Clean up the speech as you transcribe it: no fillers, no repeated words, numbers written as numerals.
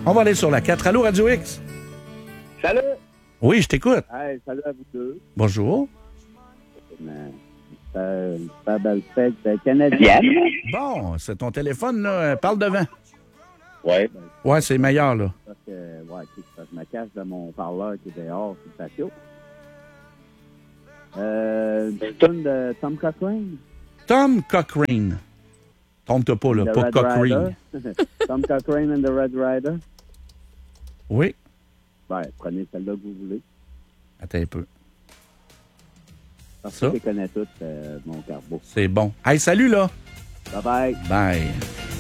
On va aller sur la 4. Allô, Radio X? Salut! Oui, je t'écoute. Hey, salut à vous deux. Bonjour. Pas belle fête canadienne. Bon, c'est ton téléphone, là. Parle devant. Ouais. Ouais, c'est meilleur, là. Parce que, je me cache de mon parleur qui est dehors sur le patio. Une tune de Tom Cochrane. Tom Cochrane. Trompe-toi pas, là. The Pas Red Cochrane. Rider. Tom Cochrane and the Red Rider. Oui. Ouais, prenez celle-là que vous voulez. Attends un peu. Parce Ça? que je les connais toutes, mon carbo. C'est bon. Hey, salut, là. Bye bye. Bye.